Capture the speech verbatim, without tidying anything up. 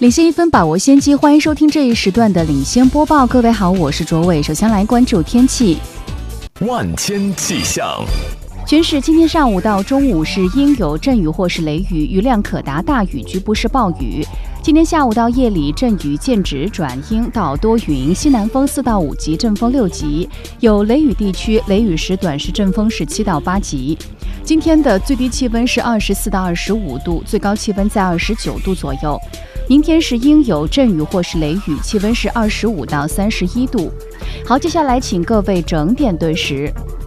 领先一分，把握先机。欢迎收听这一时段的领先播报。各位好，我是卓伟。首先来关注天气。 万千气象。 全市今天上午到中午是阴有阵雨或是雷雨，雨量可达大雨，局部是暴雨。今天下午到夜里阵雨渐止转阴到多云，西南风四到五级，阵风六级，有雷雨地区雷雨时短时阵风是七到八级。今天的最低气温是二十四到二十五度，最高气温在二十九度左右。明天是阴有阵雨或是雷雨，气温是二十五到三十一度。好，接下来请各位整点对时。